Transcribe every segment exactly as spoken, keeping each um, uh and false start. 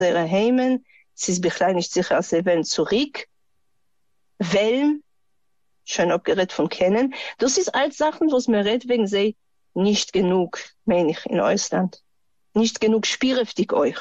ihre Heimen, sie ist beklein nicht sicher, als sie wollen zurück, wollen, schon abgeredet von kennen. Das ist alles Sachen, was mir redet, wegen sie nicht genug, meine ich, in Ausland. Nicht genug spürhaftig euch.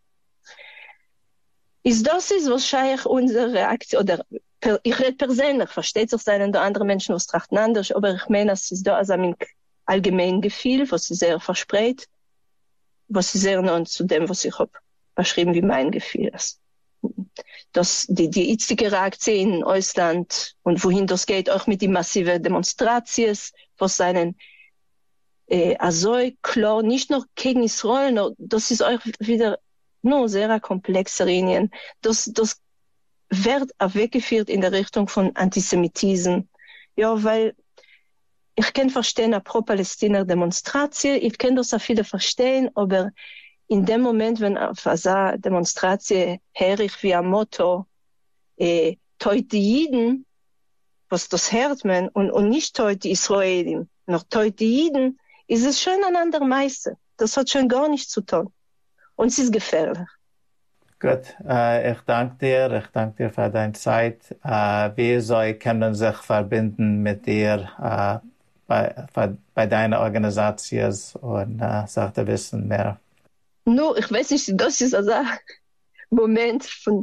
Ist das ist wahrscheinlich unsere Reaktion, oder per, ich rede persönlich, versteht sich sein, da andere Menschen was trachten anders, aber ich meine, es ist da also ein allgemein Gefühl, was sie sehr verspricht, was sie sehr nah zu dem, was ich habe beschrieben, wie mein Gefühl ist. Das, die, die jetzige Reaktion in Ausland und wohin das geht, auch mit den massiven Demonstrationen, was seinen äh, also klar, nicht nur gegen Israel, no, das ist auch wieder no, sehr komplexe Linien. Das, das wird auch weggeführt in der Richtung von Antisemitismus. Ja, weil ich kann verstehen, eine pro-Palästina Demonstration, ich kann das auch viele verstehen, aber in dem Moment, wenn auf eine Demonstration herrich wie ein Motto, äh, teut die Jiden, was das hört man, und, und nicht teut die Israelim, noch teut die Jiden, ist es schon ein anderer Meister. Das hat schon gar nichts zu tun. Und es ist gefährlich. Gut, äh, ich danke dir, ich danke dir für deine Zeit. Äh, wir soll können sich verbinden mit dir äh, bei, bei, bei deiner Organisation und äh, sagt ein bisschen mehr. Nur, ich weiß nicht, das ist also ein Moment von,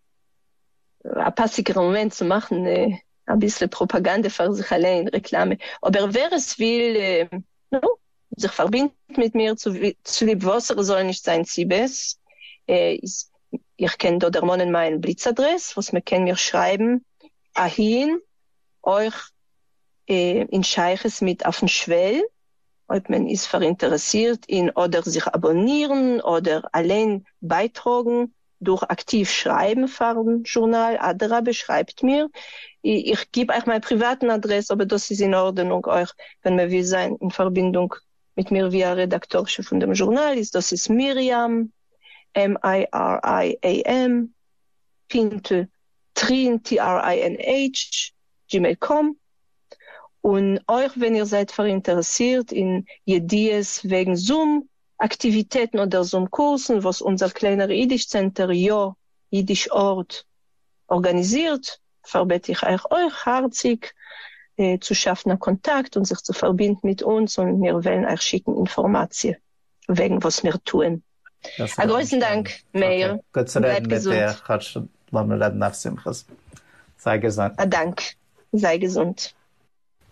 ein passiger Moment zu machen, äh, ein bisschen Propaganda für sich allein, Reklame. Aber wer es will, äh, no, sich verbindet mit mir, zu, zu lieb Wasser soll nicht sein, Sibes. Äh, ist, ich kenne da der Mann meinen Blitzadress, was man kann mir schreiben, ahin, euch äh, in Scheiches mit auf den Schwell, ob man ist verinteressiert in oder sich abonnieren oder allein beitragen durch aktiv schreiben für ein Journal. Adra beschreibt mir. Ich, ich gebe euch meine privaten Adresse, aber das ist in Ordnung, euch, wenn man will sein, in Verbindung mit mir via Redaktorsche von dem Journal ist. Das ist Miriam, M I R I A M, Pinte, Trin, T R I N H, gmail punkt com. Und euch, wenn ihr seid verinteressiert in Ideas wegen Zoom-Aktivitäten oder Zoom-Kursen, was unser kleiner Jiddisch-Center, ja, Jiddisch-Ort organisiert, verbete ich euch, euch herzlich äh, zu schaffen Kontakt und sich zu verbinden mit uns und wir wollen euch schicken Informationen wegen was wir tun. Einen großen Dank, Meir. Okay. Gut zu reden mit dir. Lass mir reden auf Simchas. Sei gesund. Dank. Sei gesund.